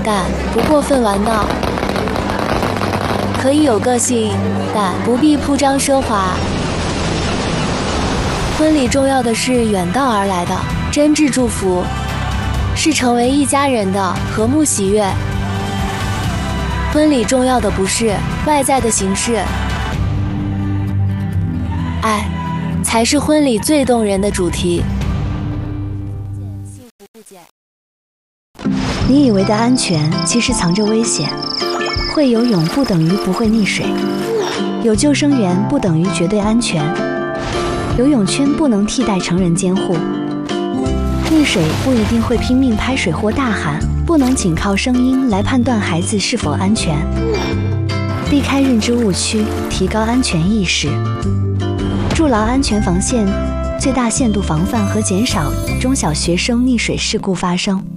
感，不过分玩闹，可以有个性，但不必铺张奢华。婚礼重要的是远道而来的真挚祝福，是成为一家人的和睦喜悦。婚礼重要的不是外在的形式，爱才是婚礼最动人的主题。 你以为的安全，其实藏着危险。会游泳不等于不会溺水，有救生员不等于绝对安全。游泳圈不能替代成人监护。溺水不一定会拼命拍水或大喊，不能仅靠声音来判断孩子是否安全。避开认知误区，提高安全意识，筑牢安全防线，最大限度防范和减少中小学生溺水事故发生。